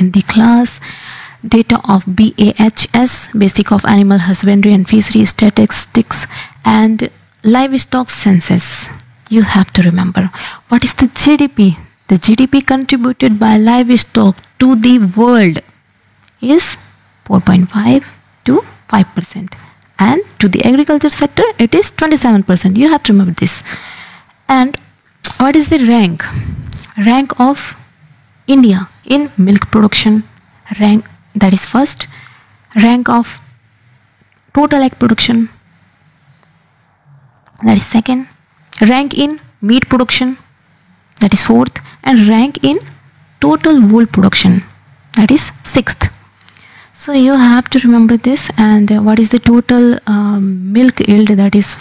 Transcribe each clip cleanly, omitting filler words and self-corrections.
in the class. Data of BAHS, Basic of Animal Husbandry and Fishery Statistics, and Livestock Census. You have to remember what is the GDP. The GDP contributed by livestock to the world is 4.5 to 5%, and to the agriculture sector it is 27%. You have to remember this. And what is the rank of India in milk production? Rank, that is first. Rank of total egg production, that is second. Rank in meat production, that is fourth. And rank in total wool production, that is sixth. So you have to remember this. And what is the total milk yield? That is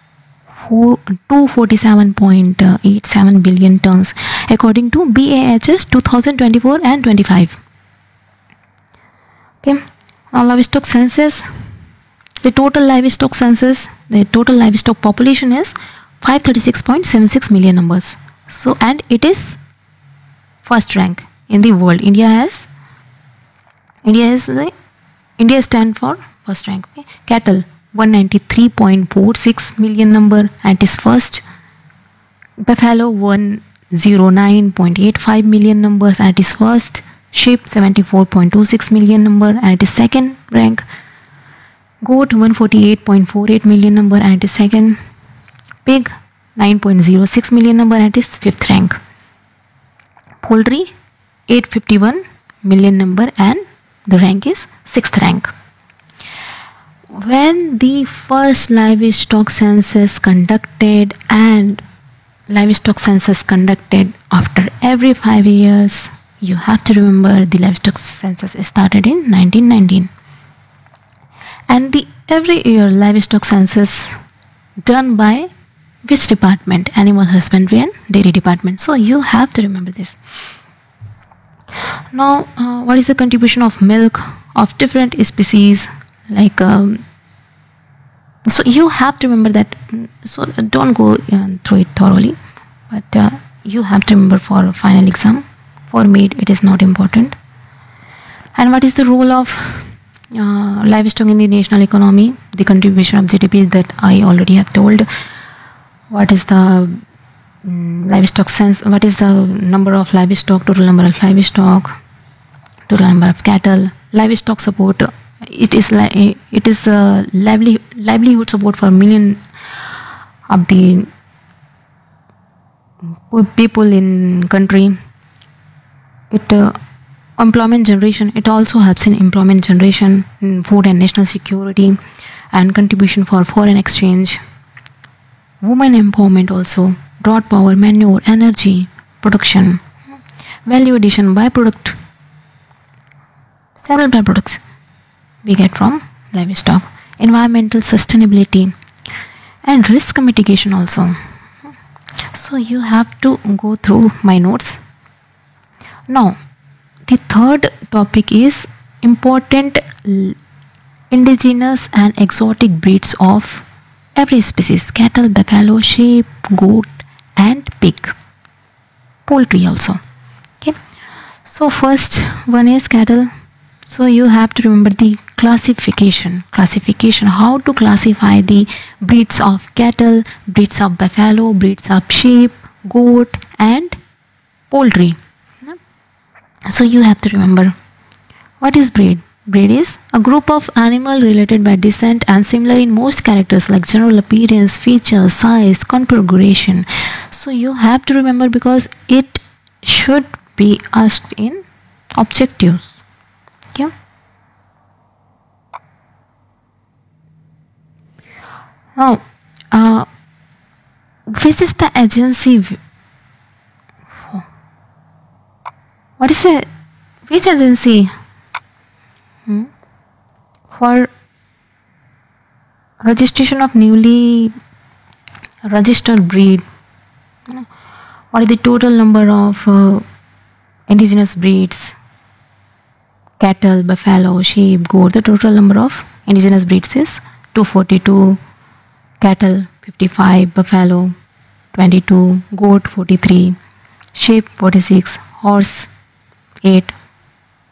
247.87 billion tons according to BAHS 2024 and 25. Okay, now livestock census. The total livestock population is 536.76 million numbers. So, and it is first rank in the world. India stand for first rank. Okay. Cattle 193.46 million number and it is first. Buffalo 109.85 million numbers and it is first. Sheep 74.26 million number and it is second rank. Goat 148.48 million number and it is second. Pig 9.06 million number and it is fifth rank. Poultry 851 million number and the rank is sixth rank. When the first livestock census conducted, and livestock census conducted after every 5 years, you have to remember the livestock census started in 1919. And the every year livestock census done by which department? Animal Husbandry and Dairy Department. So you have to remember this. Now, what is the contribution of milk of different species? Like, so you have to remember that. So don't go through it thoroughly, but you have to remember for final exam. For meat, it is not important. And what is the role of livestock in the national economy? The contribution of GDP that I already have told. What is the livestock sense? What is the number of livestock? Total number of livestock. Total number of cattle. Livestock support. It is livelihood support for million of the people in country. It employment generation. It also helps in employment generation, in food and national security, and contribution for foreign exchange. Women empowerment also. Drought power, manure, energy production, value addition, byproduct. Several byproducts we get from livestock. Environmental sustainability and risk mitigation also. So you have to go through my notes. Now, the third topic is important indigenous and exotic breeds of every species: cattle, buffalo, sheep, goat, and pig. Poultry also. Okay. So first one is cattle. So you have to remember the classification. How to classify the breeds of cattle, breeds of buffalo, breeds of sheep, goat, and poultry. So you have to remember what is breed. Breed is a group of animal related by descent and similar in most characters like general appearance, features, size, configuration. So you have to remember because it should be asked in objectives. Okay. Now, which is the agency? What is it? Which agency for registration of newly registered breed? What is the total number of indigenous breeds? Cattle, buffalo, sheep, goat. The total number of indigenous breeds is 242. Cattle 55, buffalo 22, goat 43, sheep 46, horse 8,